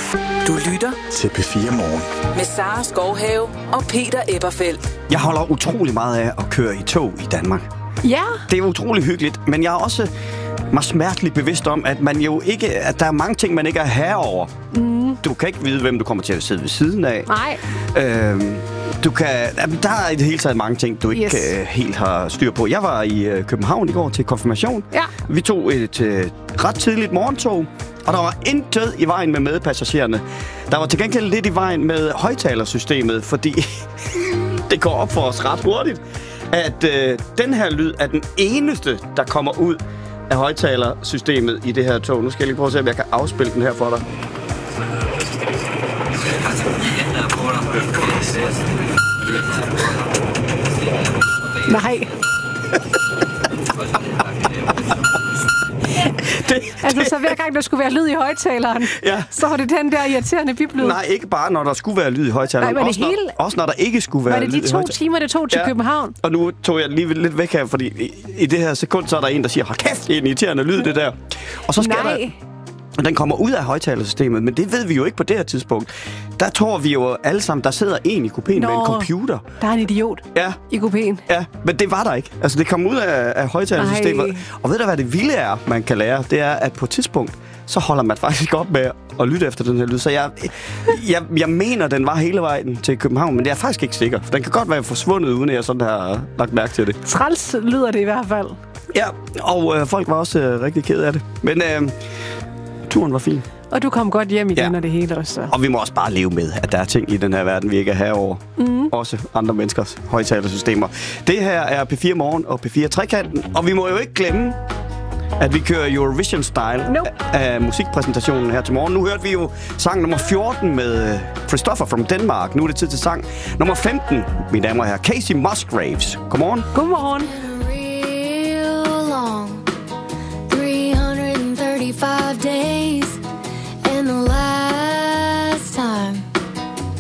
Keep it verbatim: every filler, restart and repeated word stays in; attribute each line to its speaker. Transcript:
Speaker 1: Du lytter
Speaker 2: til P fire Morgen.
Speaker 1: Med Sara Skovhave og Peter Eberfeldt.
Speaker 3: Jeg holder utrolig meget af at køre i tog i Danmark.
Speaker 4: Ja.
Speaker 3: Det er utrolig hyggeligt, men jeg er også mig smerteligt bevidst om, at man jo ikke, at der er mange ting, man ikke er herre over. Mm. Du kan ikke vide, hvem du kommer til at sidde ved siden af.
Speaker 4: Nej.
Speaker 3: Øhm, du kan, der er i det hele taget mange ting, du ikke yes. uh, helt har styr på. Jeg var i uh, København i går til konfirmation. Ja. Vi tog et uh, ret tidligt morgentog, og der var intet i vejen med medpassagererne. Der var til gengæld lidt i vejen med højtalersystemet, fordi det går op for os ret hurtigt, at uh, den her lyd er den eneste, der kommer ud af højtalersystemet i det her tog. Nu skal jeg lige prøve at se, om jeg kan afspille den her for dig.
Speaker 4: Nej. det, altså, så hver gang der skulle være lyd i højtaleren, ja. Så var det den der irriterende biblyd.
Speaker 3: Nej, ikke bare når der skulle være lyd i højtaleren. Nej, også, hele... når, også når der ikke skulle være lyd i højtaleren.
Speaker 4: Var det de to timer, det tog til ja. København?
Speaker 3: Og nu tog jeg lige lidt væk her, fordi i, i det her sekund, så er der en, der siger, hold kæft, det er en irriterende lyd, det der. Og så skal Nej. der... Og den kommer ud af højtalersystemet, men det ved vi jo ikke på det her tidspunkt. Der tror vi jo alle sammen, der sidder en i kupéen med en computer.
Speaker 4: Der er en idiot
Speaker 3: ja.
Speaker 4: i kupéen.
Speaker 3: Ja, men det var der ikke. Altså, det kom ud af, af højtalersystemet. Ej. Og ved du, hvad det vilde er, man kan lære? Det er, at på et tidspunkt, så holder man faktisk op med at lytte efter den her lyd. Så jeg, jeg, jeg mener, den var hele vejen til København, men det er faktisk ikke sikker. Den kan godt være forsvundet, uden at jeg sådan har lagt mærke til det.
Speaker 4: Træls lyder det i hvert fald.
Speaker 3: Ja, og øh, folk var også øh, rigtig ked af det. Men... Øh, turen var fin.
Speaker 4: Og du kom godt hjem igen, ja. Og det hele også.
Speaker 3: Og vi må også bare leve med, at der er ting i den her verden, vi ikke er herover. Mm. Også andre menneskers højtalersystemer. Det her er P fire Morgen og P fire Trekanten. Og vi må jo ikke glemme, at vi kører Eurovision-style nope. af musikpræsentationen her til morgen. Nu hørte vi jo sang nummer fjorten med Christopher from Denmark. Nu er det tid til sang nummer femten, mine damer og herrer. Kacey Musgraves. Godmorgen.
Speaker 4: Godmorgen.